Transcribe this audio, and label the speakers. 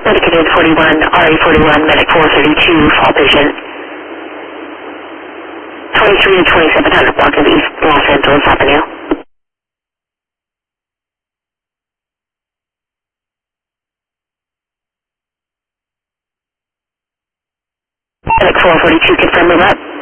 Speaker 1: Medicaid 41, RA41, Medic 432, fall patient. 23 to 2700 block of East Los Angeles Avenue. Medic 442, confirm move up.